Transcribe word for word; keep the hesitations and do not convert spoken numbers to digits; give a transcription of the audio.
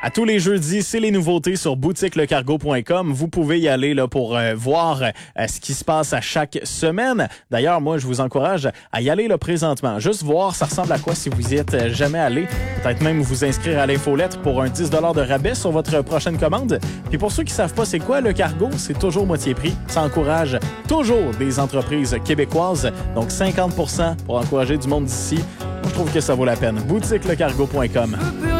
À tous les jeudis, c'est les nouveautés sur boutique le cargo point com. Vous pouvez y aller là, pour euh, voir euh, ce qui se passe à chaque semaine. D'ailleurs, moi, je vous encourage à y aller là, présentement. Juste voir ça ressemble à quoi si vous y êtes jamais allé. Peut-être même vous inscrire à l'infolettre pour un dix dollars de rabais sur votre prochaine commande. Puis pour ceux qui savent pas c'est quoi le cargo, c'est toujours moitié prix. Ça encourage toujours des entreprises québécoises. Donc cinquante pour cent pour encourager du monde d'ici. Moi, je trouve que ça vaut la peine. boutique le cargo point com.